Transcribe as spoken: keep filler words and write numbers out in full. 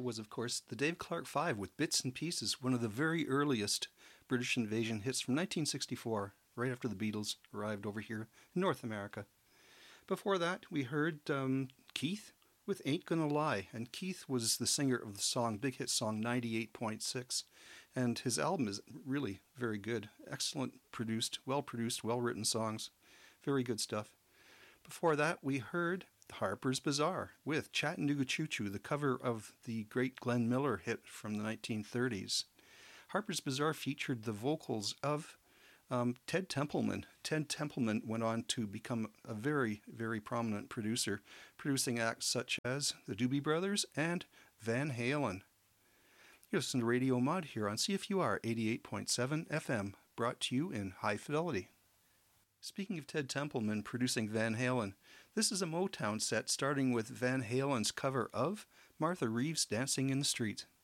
was, of course, the Dave Clark Five with Bits and Pieces, one of the very earliest British invasion hits from nineteen sixty-four, right after the Beatles arrived over here in North America. Before that, we heard um, Keith with Ain't Gonna Lie, and Keith was the singer of the song, big hit song ninety-eight point six, and his album is really very good. Excellent produced, well-produced, well-written songs. Very good stuff. Before that, we heard Harper's Bazaar with Chattanooga Choo Choo, the cover of the great Glenn Miller hit from the nineteen thirties. Harper's Bazaar featured the vocals of um, Ted Templeman. Ted Templeman went on to become a very, very prominent producer, producing acts such as the Doobie Brothers and Van Halen. You listen to Radio Mod here on C F U R eighty-eight point seven F M, brought to you in high fidelity. Speaking of Ted Templeman producing Van Halen, this is a Motown set starting with Van Halen's cover of Martha Reeves' Dancing in the Street.